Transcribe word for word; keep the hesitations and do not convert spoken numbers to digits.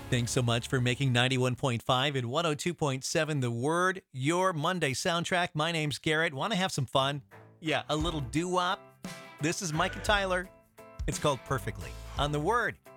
Thanks so much for making ninety-one point five and one oh two point seven The Word your Monday soundtrack. My name's Garrett. Want to have some fun? Yeah, a little doo-wop. This is Mike and Tyler. It's called Perfectly on The Word.